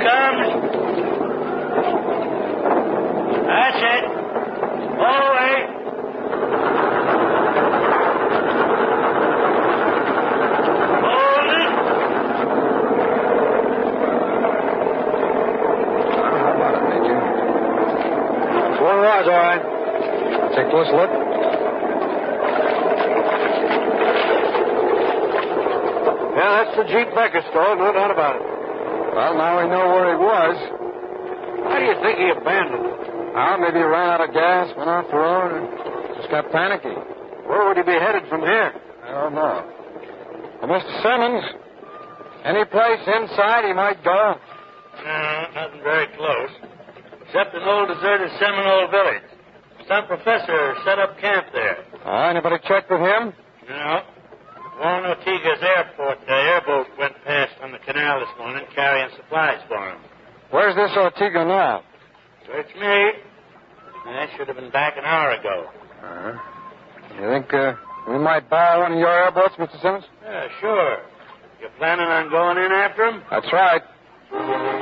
comes. That's it. All the way. Hold it. How about it, Major? That's what it was, all right. Take a close look. Yeah, that's the Jeep Becker stole, no doubt about it. Well, now we know where he was. Why do you think he abandoned it? Well, maybe he ran out of gas, went off the road, and just got panicky. Where would he be headed from here? I don't know. Well, Mr. Simmons, any place inside he might go? No, nothing very close. Except an old deserted Seminole village. Some professor set up camp there. Anybody checked with him? No. Juan Ortega's airboat went past on the canal this morning carrying supplies for him. Where's this Ortega now? Search me. I should have been back an hour ago. You think we might borrow one of your airboats, Mr. Simmons? Yeah, sure. You planning on going in after him? That's right.